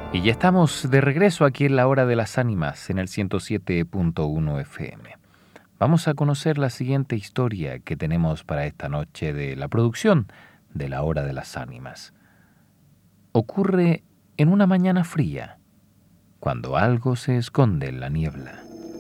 Y ya estamos de regreso aquí en la Hora de las Ánimas en el 107.1 FM. Vamos a conocer la siguiente historia que tenemos para esta noche de la producción de la Hora de las Ánimas. Ocurre en una mañana fría, cuando algo se esconde en la niebla.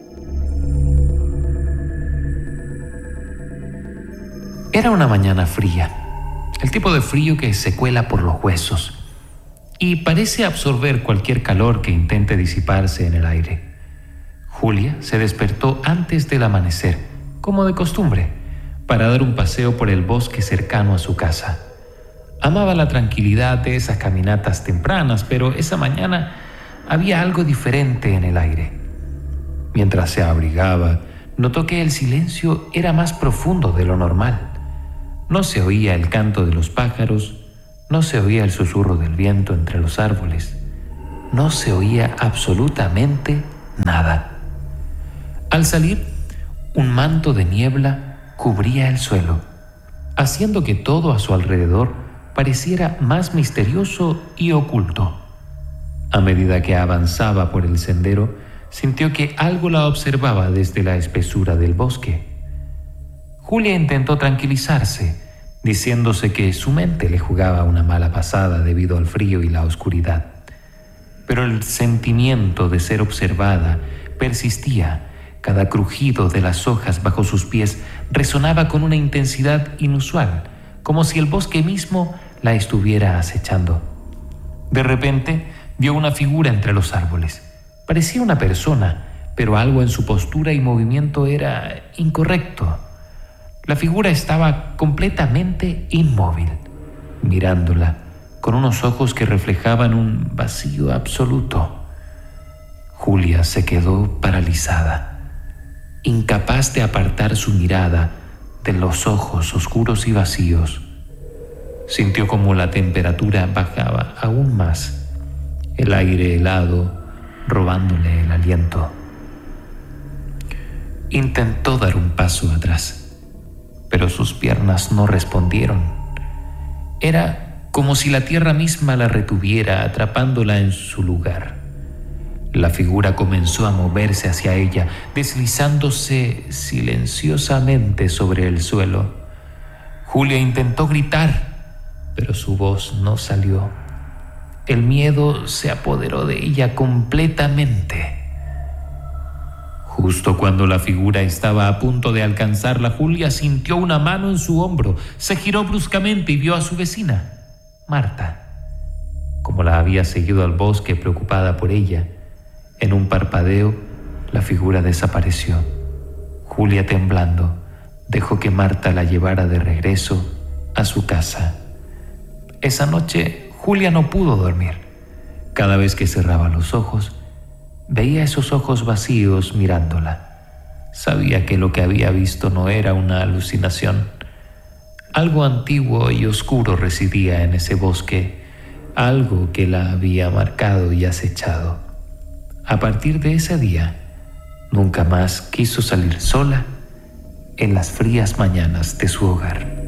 Era una mañana fría, el tipo de frío que se cuela por los huesos y parece absorber cualquier calor que intente disiparse en el aire. Julia se despertó antes del amanecer, como de costumbre, para dar un paseo por el bosque cercano a su casa. Amaba la tranquilidad de esas caminatas tempranas, pero esa mañana había algo diferente en el aire. Mientras se abrigaba, notó que el silencio era más profundo de lo normal. No se oía el canto de los pájaros, no se oía el susurro del viento entre los árboles. No se oía absolutamente nada. Al salir, un manto de niebla cubría el suelo, haciendo que todo a su alrededor pareciera más misterioso y oculto. A medida que avanzaba por el sendero, sintió que algo la observaba desde la espesura del bosque. Julia intentó tranquilizarse, diciéndose que su mente le jugaba una mala pasada debido al frío y la oscuridad. Pero el sentimiento de ser observada persistía. Cada crujido de las hojas bajo sus pies resonaba con una intensidad inusual, como si el bosque mismo la estuviera acechando. De repente, vio una figura entre los árboles. Parecía una persona, pero algo en su postura y movimiento era incorrecto. La figura estaba completamente inmóvil, mirándola con unos ojos que reflejaban un vacío absoluto. Julia se quedó paralizada, incapaz de apartar su mirada de los ojos oscuros y vacíos. Sintió como la temperatura bajaba aún más, el aire helado robándole el aliento. Intentó dar un paso atrás, pero sus piernas no respondieron. Era como si la tierra misma la retuviera, atrapándola en su lugar. La figura comenzó a moverse hacia ella, deslizándose silenciosamente sobre el suelo. Julia intentó gritar, pero su voz no salió. El miedo se apoderó de ella completamente. Justo cuando la figura estaba a punto de alcanzarla, Julia sintió una mano en su hombro. Se giró bruscamente y vio a su vecina, Marta. Como la había seguido al bosque preocupada por ella, en un parpadeo, la figura desapareció. Julia, temblando, dejó que Marta la llevara de regreso a su casa. Esa noche, Julia no pudo dormir. Cada vez que cerraba los ojos, veía esos ojos vacíos mirándola. Sabía que lo que había visto no era una alucinación. Algo antiguo y oscuro residía en ese bosque, algo que la había marcado y acechado. A partir de ese día, nunca más quiso salir sola en las frías mañanas de su hogar.